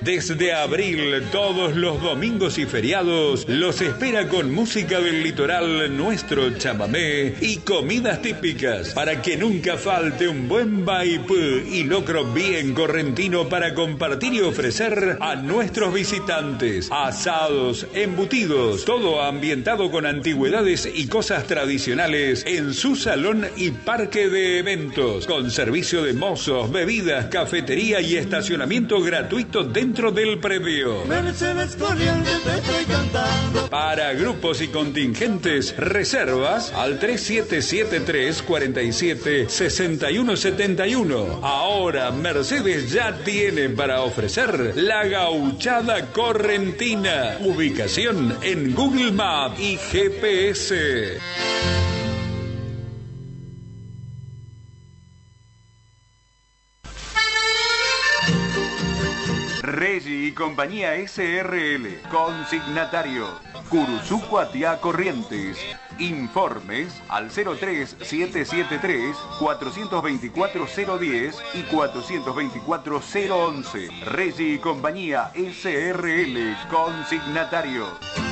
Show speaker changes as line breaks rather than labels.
Desde abril, todos los domingos y feriados, los espera con música del litoral, nuestro chamamé y comidas típicas, para que nunca falte un buen vaipú y locro bien correntino para compartir y ofrecer a nuestros visitantes. Asados, embutidos, todo ambientado con antigüedades y cosas tradicionales en su salón y parque de eventos, con servicio de mozos, bebidas, cafetería y estacionamiento gratuito dentro del predio.
Mercedes Corrientes te estoy cantando.
Para grupos y contingentes, reservas al 3773 47 61 71. Ahora Mercedes ya tiene para ofrecer la Gauchada Correntina. Ubicación en Google Maps y GPS. Regi y Compañía SRL, consignatario, Curuzuco Atiá Corrientes. Informes al 03773 424 010 y 424 011. Regi y Compañía SRL, consignatario.